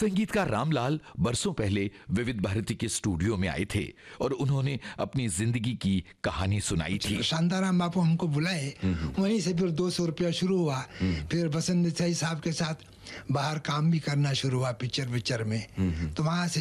संगीतकार रामलाल बरसों पहले विविध भारती के स्टूडियो में आए थे और उन्होंने अपनी जिंदगी की कहानी सुनाई थी। शांताराम बापू हमको बुलाए, वहीं से फिर 200 रुपया शुरू हुआ। फिर बसंत देसाई साहब के साथ बाहर काम भी करना शुरू हुआ पिक्चर में। तो वहां से